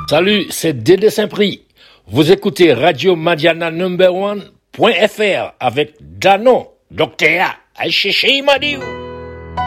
Salut, c'est Dédé Saint-Prix. Vous écoutez Radio Madiana Number One.fr avec Dano, Docteur A. Aïe, m'a dit.